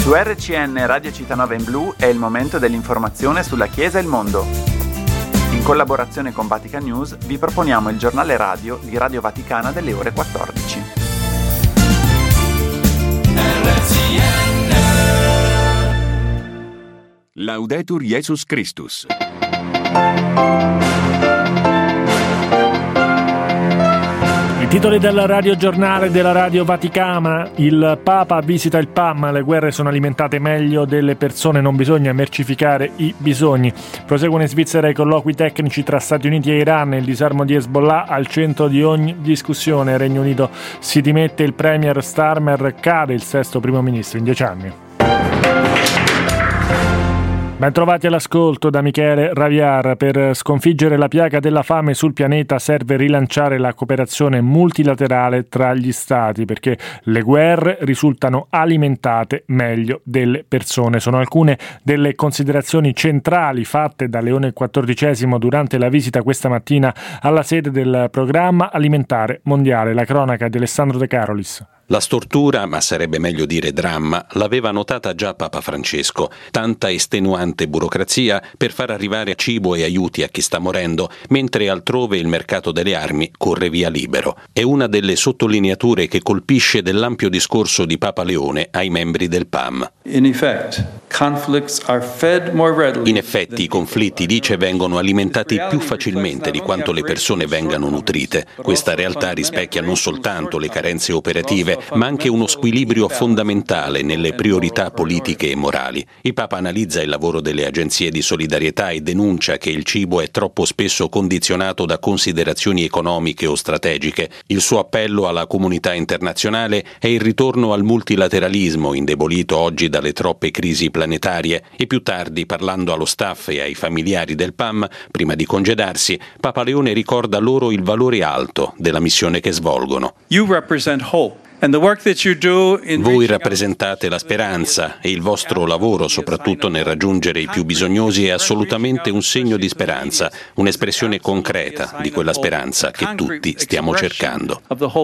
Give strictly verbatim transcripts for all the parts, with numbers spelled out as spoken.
Su R C N Radio Città in Blu è il momento dell'informazione sulla Chiesa e il mondo. In collaborazione con Vatican News vi proponiamo il giornale radio di Radio Vaticana delle ore quattordici. R C N Laudetur Jesus Christus. I titoli del radiogiornale della Radio Vaticana: il Papa visita il P A M, le guerre sono alimentate meglio delle persone, non bisogna mercificare i bisogni. Proseguono in Svizzera i colloqui tecnici tra Stati Uniti e Iran, il disarmo di Hezbollah al centro di ogni discussione. Regno Unito si dimette il premier Starmer, cade il sesto primo ministro in dieci anni. Ben trovati all'ascolto da Michele Raviar. Per sconfiggere la piaga della fame sul pianeta serve rilanciare la cooperazione multilaterale tra gli stati, perché le guerre risultano alimentate meglio delle persone. Sono alcune delle considerazioni centrali fatte da Leone quattordicesimo durante la visita questa mattina alla sede del Programma Alimentare Mondiale. La cronaca di Alessandro De Carolis. La stortura, ma sarebbe meglio dire dramma, l'aveva notata già Papa Francesco. Tanta estenuante burocrazia per far arrivare cibo e aiuti a chi sta morendo, mentre altrove il mercato delle armi corre via libero. È una delle sottolineature che colpisce dell'ampio discorso di Papa Leone ai membri del P A M. In effect, conflicts are fed more readily. In effetti i conflitti, dice, vengono alimentati più facilmente di quanto le persone vengano nutrite. Questa realtà rispecchia non soltanto le carenze operative, ma anche uno squilibrio fondamentale nelle priorità politiche e morali. Il Papa analizza il lavoro delle agenzie di solidarietà e denuncia che il cibo è troppo spesso condizionato da considerazioni economiche o strategiche. Il suo appello alla comunità internazionale è il ritorno al multilateralismo, indebolito oggi dalle troppe crisi planetarie, e più tardi, parlando allo staff e ai familiari del P A M, prima di congedarsi, Papa Leone ricorda loro il valore alto della missione che svolgono. You represent hope. Voi rappresentate la speranza e il vostro lavoro, soprattutto nel raggiungere i più bisognosi, è assolutamente un segno di speranza, un'espressione concreta di quella speranza che tutti stiamo cercando.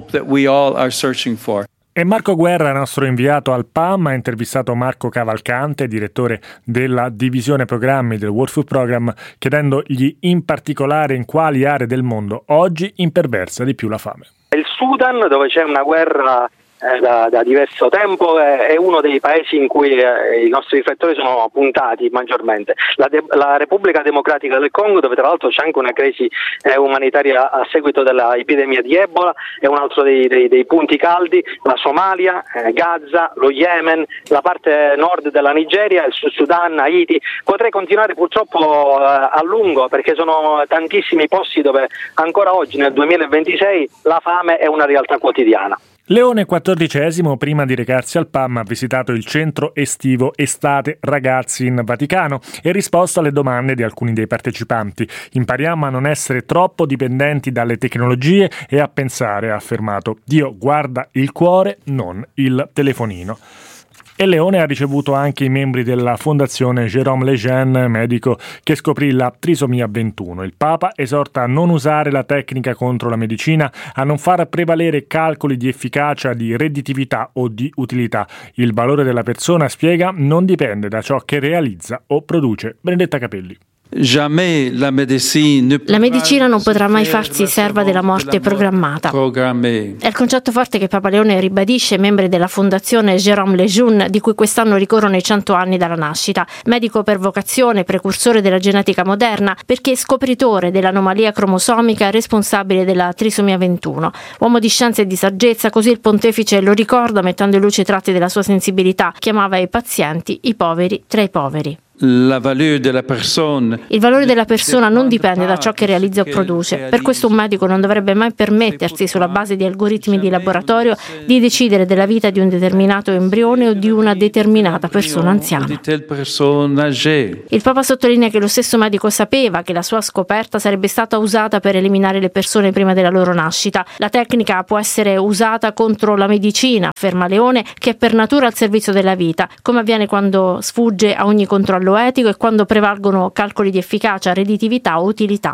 E Marco Guerra, nostro inviato al P A M, ha intervistato Marco Cavalcante, direttore della divisione programmi del World Food Program, chiedendogli in particolare in quali aree del mondo oggi imperversa di più la fame. Il Sudan, dove c'è una guerra eh, da, da diverso tempo, è, è uno dei paesi in cui eh, i nostri riflettori sono puntati maggiormente. La, de- la Repubblica Democratica del Congo, dove tra l'altro c'è anche una crisi eh, umanitaria a seguito dell'epidemia di Ebola, è un altro dei, dei, dei punti caldi. La Somalia, eh, Gaza, lo Yemen, la parte nord della Nigeria, il Sud Sudan, Haiti. Potrei continuare purtroppo eh, a lungo, perché sono tantissimi posti dove ancora oggi nel duemilaventisei la fame è una realtà quotidiana. Leone quattordicesimo, prima di recarsi al P A M, ha visitato il centro estivo Estate Ragazzi in Vaticano e risposto alle domande di alcuni dei partecipanti. Impariamo a non essere troppo dipendenti dalle tecnologie e a pensare, ha affermato. Dio guarda il cuore, non il telefonino. E Leone ha ricevuto anche i membri della fondazione Jérôme Lejeune, medico che scoprì la trisomia ventuno. Il Papa esorta a non usare la tecnica contro la medicina, a non far prevalere calcoli di efficacia, di redditività o di utilità. Il valore della persona, spiega, non dipende da ciò che realizza o produce. Benedetta Capelli. La medicina non potrà mai farsi serva della morte programmata. È il concetto forte che Papa Leone ribadisce ai membri della fondazione Jérôme Lejeune, di cui quest'anno ricorrono i cento anni dalla nascita. Medico per vocazione, precursore della genetica moderna, perché scopritore dell'anomalia cromosomica responsabile della trisomia ventuno. Uomo di scienza e di saggezza, così il pontefice lo ricorda mettendo in luce i tratti della sua sensibilità. Chiamava i pazienti i poveri tra i poveri. La valeur della persona. Il valore della persona non dipende da ciò che realizza o produce. Per questo un medico non dovrebbe mai permettersi, sulla base di algoritmi di laboratorio, di decidere della vita di un determinato embrione o di una determinata persona anziana. Il Papa sottolinea che lo stesso medico sapeva che la sua scoperta sarebbe stata usata per eliminare le persone prima della loro nascita. La tecnica può essere usata contro la medicina, afferma Leone, che è per natura al servizio della vita, come avviene quando sfugge a ogni controllo etico e quando prevalgono calcoli di efficacia, redditività o utilità.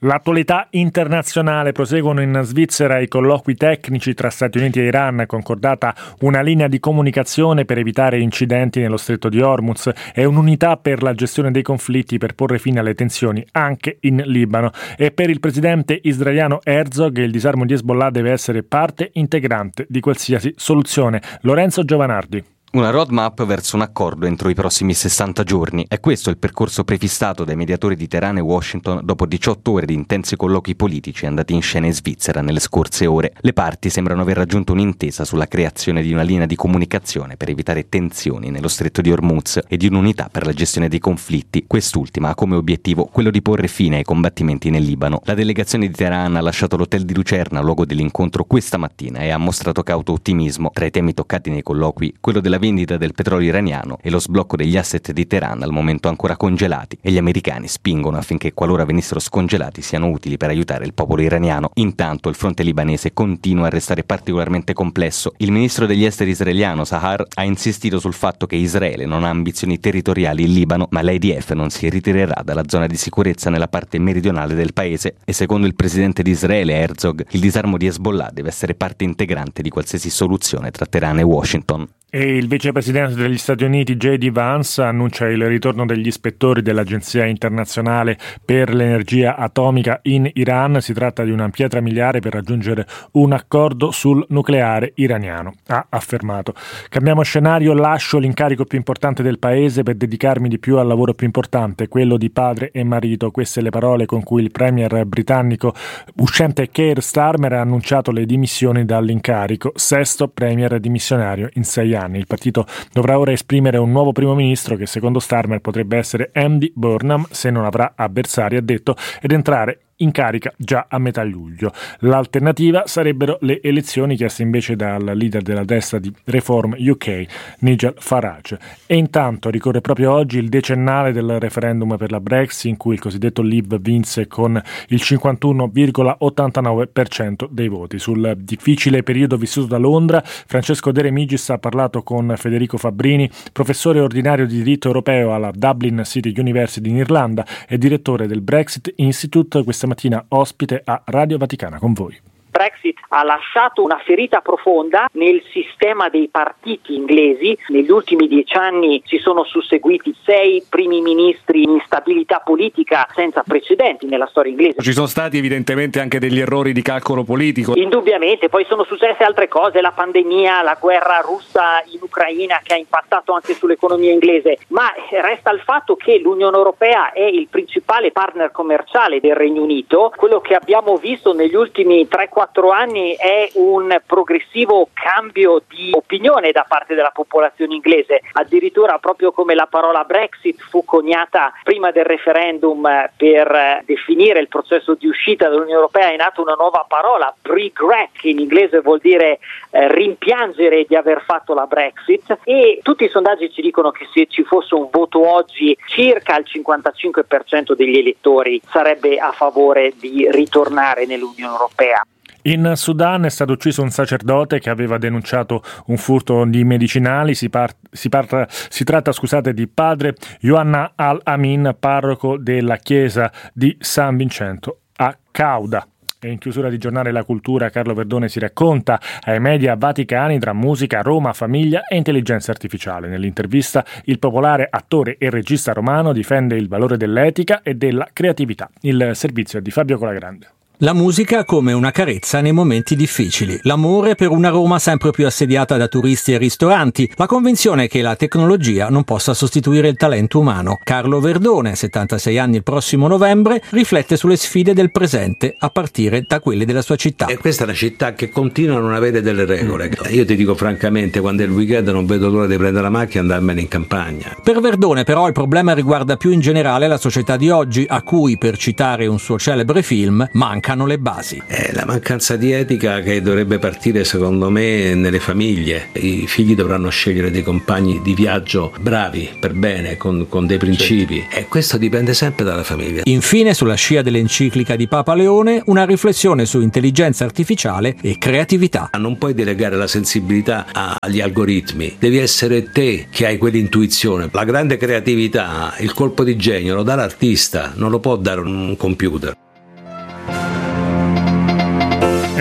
L'attualità internazionale: proseguono in Svizzera i colloqui tecnici tra Stati Uniti e Iran, concordata una linea di comunicazione per evitare incidenti nello stretto di Hormuz e un'unità per la gestione dei conflitti per porre fine alle tensioni anche in Libano. E per il presidente israeliano Herzog il disarmo di Hezbollah deve essere parte integrante di qualsiasi soluzione. Lorenzo Giovanardi. Una roadmap verso un accordo entro i prossimi sessanta giorni. È questo il percorso prefissato dai mediatori di Teheran e Washington dopo diciotto ore di intensi colloqui politici andati in scena in Svizzera nelle scorse ore. Le parti sembrano aver raggiunto un'intesa sulla creazione di una linea di comunicazione per evitare tensioni nello stretto di Hormuz e di un'unità per la gestione dei conflitti. Quest'ultima ha come obiettivo quello di porre fine ai combattimenti nel Libano. La delegazione di Teheran ha lasciato l'hotel di Lucerna, luogo dell'incontro, questa mattina e ha mostrato cauto ottimismo. Tra i temi toccati nei colloqui, quello della vendita del petrolio iraniano e lo sblocco degli asset di Teheran al momento ancora congelati, e gli americani spingono affinché qualora venissero scongelati siano utili per aiutare il popolo iraniano. Intanto il fronte libanese continua a restare particolarmente complesso. Il ministro degli esteri israeliano Sahar ha insistito sul fatto che Israele non ha ambizioni territoriali in Libano, ma l'I D F non si ritirerà dalla zona di sicurezza nella parte meridionale del paese, e secondo il presidente di Israele Herzog il disarmo di Hezbollah deve essere parte integrante di qualsiasi soluzione tra Teheran e Washington. E il vicepresidente degli Stati Uniti J D Vance annuncia il ritorno degli ispettori dell'Agenzia internazionale per l'energia atomica in Iran. Si tratta di una pietra miliare per raggiungere un accordo sul nucleare iraniano, ha affermato. Cambiamo scenario, lascio l'incarico più importante del paese per dedicarmi di più al lavoro più importante, quello di padre e marito. Queste le parole con cui il premier britannico uscente Keir Starmer ha annunciato le dimissioni dall'incarico, sesto premier dimissionario in sei anni. Il partito dovrà ora esprimere un nuovo primo ministro che secondo Starmer potrebbe essere Andy Burnham se non avrà avversari, ha detto, ed entrare in carica già a metà luglio. L'alternativa sarebbero le elezioni chieste invece dal leader della destra di Reform U K, Nigel Farage. E intanto ricorre proprio oggi il decennale del referendum per la Brexit, in cui il cosiddetto Leave vinse con il cinquantuno virgola ottantanove per cento dei voti. Sul difficile periodo vissuto da Londra, Francesco De Remigis ha parlato con Federico Fabbrini, professore ordinario di diritto europeo alla Dublin City University in Irlanda e direttore del Brexit Institute, questa mattina ospite a Radio Vaticana con voi. Brexit ha lasciato una ferita profonda nel sistema dei partiti inglesi. Negli ultimi dieci anni si sono susseguiti sei primi ministri in instabilità politica senza precedenti nella storia inglese. Ci sono stati evidentemente anche degli errori di calcolo politico. Indubbiamente, poi sono successe altre cose, la pandemia, la guerra russa in Ucraina che ha impattato anche sull'economia inglese, ma resta il fatto che l'Unione Europea è il principale partner commerciale del Regno Unito. Quello che abbiamo visto negli ultimi tre quattro anni è un progressivo cambio di opinione da parte della popolazione inglese, addirittura proprio come la parola Brexit fu coniata prima del referendum per definire il processo di uscita dall'Unione Europea, è nata una nuova parola, regret, che in inglese vuol dire eh, rimpiangere di aver fatto la Brexit, e tutti i sondaggi ci dicono che se ci fosse un voto oggi circa il cinquantacinque per cento degli elettori sarebbe a favore di ritornare nell'Unione Europea. In Sudan è stato ucciso un sacerdote che aveva denunciato un furto di medicinali. Si, par- si, parta- si tratta scusate, di padre Yohanna Al-Amin, parroco della chiesa di San Vincento a Cauda. E in chiusura di Giornale La Cultura, Carlo Verdone si racconta ai media vaticani tra musica, Roma, famiglia e intelligenza artificiale. Nell'intervista il popolare attore e regista romano difende il valore dell'etica e della creatività. Il servizio è di Fabio Colagrande. La musica come una carezza nei momenti difficili, l'amore per una Roma sempre più assediata da turisti e ristoranti, la convinzione che la tecnologia non possa sostituire il talento umano. Carlo Verdone, settantasei anni il prossimo novembre, riflette sulle sfide del presente a partire da quelle della sua città. E questa è una città che continua a non avere delle regole. Io ti dico francamente, quando è il weekend non vedo l'ora di prendere la macchina e andarmene in campagna. Per Verdone però il problema riguarda più in generale la società di oggi, a cui, per citare un suo celebre film, manca le basi. È la mancanza di etica che dovrebbe partire secondo me nelle famiglie. I figli dovranno scegliere dei compagni di viaggio bravi, per bene, con, con dei principi, e questo dipende sempre dalla famiglia. Infine, sulla scia dell'enciclica di Papa Leone, una riflessione su intelligenza artificiale e creatività. Non puoi delegare la sensibilità agli algoritmi, devi essere te che hai quell'intuizione. La grande creatività, il colpo di genio lo dà l'artista, non lo può dare un computer.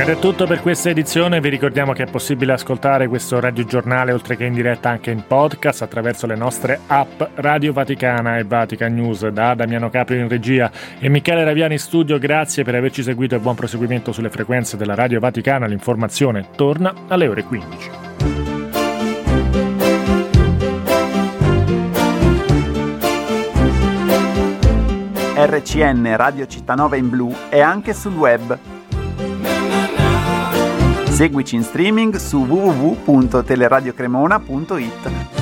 Ed è tutto per questa edizione. Vi ricordiamo che è possibile ascoltare questo radiogiornale oltre che in diretta anche in podcast attraverso le nostre app Radio Vaticana e Vatican News. Da Damiano Caprio in regia e Michele Raviani in studio, grazie per averci seguito e buon proseguimento sulle frequenze della Radio Vaticana. L'informazione torna alle ore quindici. R C N Radio Cittanova in blu è anche sul web. Seguici in streaming su w w w punto teleradiocremona punto it.